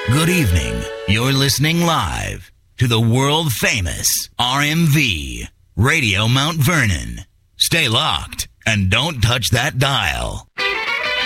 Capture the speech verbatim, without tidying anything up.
Good evening. You're listening live to the world-famous R M V Radio Mount Vernon. Stay locked and don't touch that dial.